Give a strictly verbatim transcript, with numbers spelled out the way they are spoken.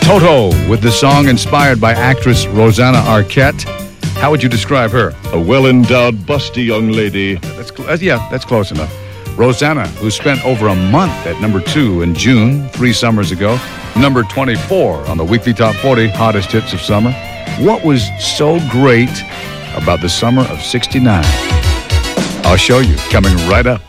Toto with the song inspired by actress Rosanna Arquette. How would you describe her? A well-endowed, busty young lady. That's cl- uh, yeah, that's close enough. Rosanna, who spent over a month at number two in June, three summers ago, number twenty-four on the Weekly Top forty Hottest Hits of Summer. What was so great about the summer of sixty-nine? I'll show you, coming right up.